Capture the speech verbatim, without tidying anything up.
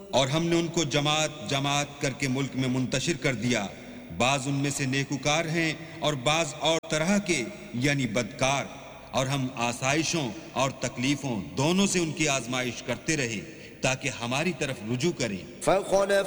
और हमने उनको जमात जमात करके मुल्क में मुंतशिर कर दिया। बाज उनमें से नेकुकार हैं और बाज और तरह के यानी बदकार। और हम आसाइशों और तकलीफों दोनों से उनकी आजमाइश करते रहे ताकि हमारी तरफ रुजू करें। فخلف